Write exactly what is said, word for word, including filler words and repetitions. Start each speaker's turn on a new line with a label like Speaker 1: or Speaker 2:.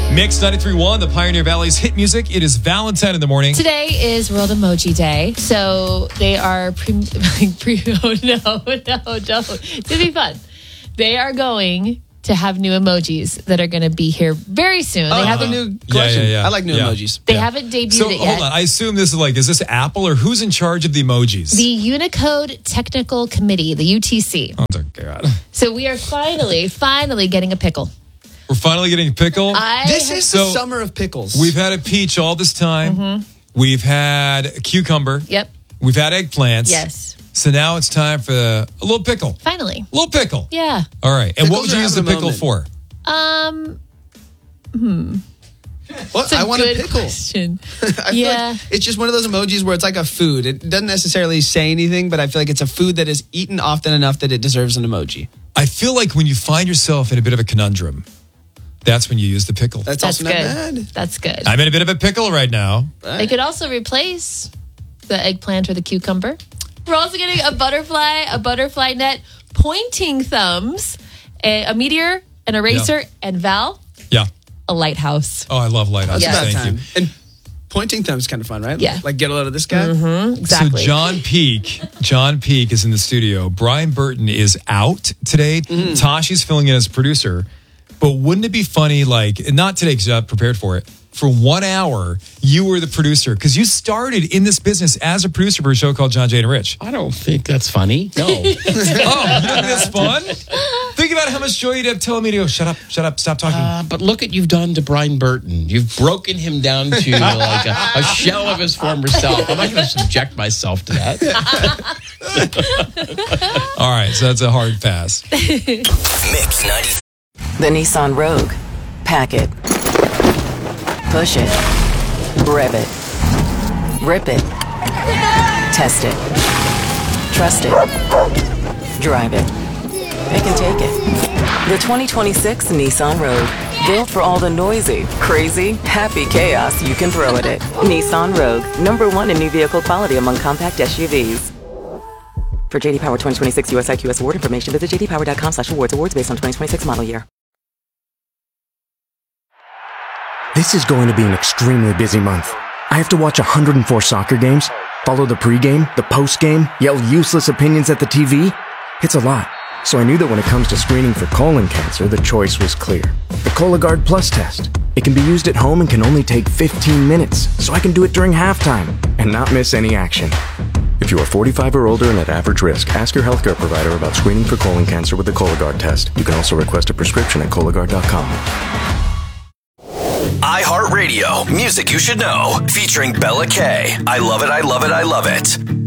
Speaker 1: Mix ninety-three point one, the Pioneer Valley's hit music. It is Valentine in the morning.
Speaker 2: Today is World Emoji Day, so they are pre... pre oh, no, no, don't. It's going to be fun. They are going to have new emojis that are going to be here very soon.
Speaker 3: Oh,
Speaker 2: they
Speaker 3: have
Speaker 2: haven't,
Speaker 3: a new collection.
Speaker 1: Yeah, yeah, yeah.
Speaker 3: I like new
Speaker 1: Yeah.
Speaker 3: emojis.
Speaker 2: they
Speaker 1: Yeah.
Speaker 2: haven't debuted
Speaker 1: So,
Speaker 2: it
Speaker 1: hold
Speaker 2: yet.
Speaker 1: on. I assume this is like, is this Apple or who's in charge of the emojis?
Speaker 2: The Unicode Technical Committee, the U T C.
Speaker 1: Oh, dear God.
Speaker 2: So we are finally, finally getting a pickle.
Speaker 1: We're finally getting a pickle.
Speaker 2: I
Speaker 3: This
Speaker 2: have-
Speaker 3: is
Speaker 1: So-
Speaker 3: the summer of pickles.
Speaker 1: We've had a peach all this time.
Speaker 2: Mm-hmm.
Speaker 1: We've had a cucumber.
Speaker 2: Yep.
Speaker 1: We've had eggplants.
Speaker 2: Yes.
Speaker 1: So now it's time for a little pickle.
Speaker 2: Finally.
Speaker 1: A little pickle.
Speaker 2: Yeah.
Speaker 1: All right. And what
Speaker 3: Pickles
Speaker 1: would you
Speaker 3: are
Speaker 1: use the
Speaker 3: having a
Speaker 1: pickle
Speaker 3: moment.
Speaker 1: for?
Speaker 2: Um,
Speaker 3: What?
Speaker 2: it's a
Speaker 3: I want
Speaker 2: good
Speaker 3: a pickle.
Speaker 2: question.
Speaker 3: I feel
Speaker 2: Yeah.
Speaker 3: like it's just one of those emojis where it's like a food. It doesn't necessarily say anything, but I feel like it's a food that is eaten often enough that it deserves an emoji.
Speaker 1: I feel like when you find yourself in a bit of a conundrum, that's when you use the pickle.
Speaker 3: That's,
Speaker 2: That's
Speaker 3: also not
Speaker 2: good.
Speaker 3: bad.
Speaker 2: That's good.
Speaker 1: I'm in a bit of a pickle right now.
Speaker 2: They could also replace the eggplant or the cucumber. We're also getting a butterfly, a butterfly net, pointing thumbs, a, a meteor, an eraser,
Speaker 1: Yeah.
Speaker 2: and Val,
Speaker 1: Yeah.
Speaker 2: a lighthouse.
Speaker 1: Oh, I love Lighthouse.
Speaker 3: It's
Speaker 2: Yeah.
Speaker 3: about
Speaker 1: Thank
Speaker 3: time.
Speaker 1: you.
Speaker 3: And pointing thumb is kind of fun, right?
Speaker 2: Yeah.
Speaker 3: Like get a load of this guy.
Speaker 2: Exactly.
Speaker 1: So John Peak, John Peak is in the studio. Brian Burton is out today.
Speaker 3: Mm-hmm.
Speaker 1: Tashi's filling in as producer. But wouldn't it be funny, like, not today because you're not prepared for it, for one hour, you were the producer because you started in this business as a producer for a show called John, Jane, and Rich.
Speaker 4: I don't think that's funny. No.
Speaker 1: Oh, you don't think that's fun? Think about how much joy you'd have telling me to go, shut up, shut up, stop talking.
Speaker 4: Uh, but look what you've done to Brian Burton. You've broken him down to like a, a shell of his former self. I'm not going to subject myself to that.
Speaker 1: All right, so that's a hard pass.
Speaker 5: Mix ninety.
Speaker 6: The Nissan Rogue. Pack it. Push it. Rev it. Rip it. Test it. Trust it. Drive it. It can take it. The twenty twenty-six Nissan Rogue. Built for all the noisy, crazy, happy chaos you can throw at it. Nissan Rogue. Number one in new vehicle quality among compact S U Vs. For J D Power twenty twenty-six U S I Q S award information, visit j d power dot com slash awards. Awards based on twenty twenty-six model year.
Speaker 7: This is going to be an extremely busy month. I have to watch one hundred four soccer games, follow the pregame, the postgame, yell useless opinions at the T V. It's a lot. So I knew that when it comes to screening for colon cancer, the choice was clear. The Cologuard Plus test. It can be used at home and can only take fifteen minutes, so I can do it during halftime and not miss any action. If you are forty-five or older and at average risk, ask your healthcare provider about screening for colon cancer with the Cologuard test. You can also request a prescription at Cologuard dot com.
Speaker 5: iHeartRadio, music you should know, featuring Bella K. I love it, I love it, I love it.